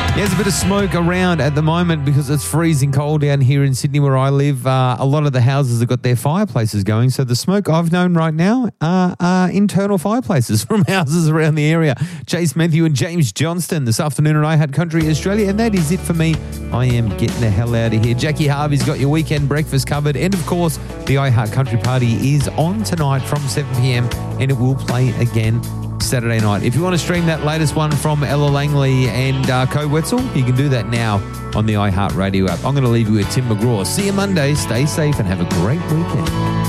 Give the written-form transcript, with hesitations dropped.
There's a bit of smoke around at the moment because it's freezing cold down here in Sydney where I live. A lot of the houses have got their fireplaces going. So the smoke I've known right now are internal fireplaces from houses around the area. Chase Matthew and James Johnston this afternoon at iHeart Country Australia. And that is it for me. I am getting the hell out of here. Jackie Harvey's got your weekend breakfast covered. And of course, the iHeart Country Party is on tonight from 7 p.m. and it will play again Saturday night. If you want to stream that latest one from Ella Langley and Co Wetzel, you can do that now on the iHeart Radio app. I'm going to leave you with Tim McGraw. See you Monday. Stay safe and have a great weekend.